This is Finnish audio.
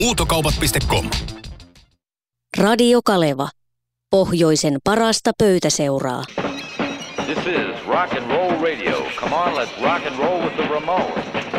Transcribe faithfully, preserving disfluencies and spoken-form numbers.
Huutokaupat piste com. Radio Kaleva. Pohjoisen parasta pöytäseuraa. This is rock and roll radio. Come on, let's rock and roll with the Ramones.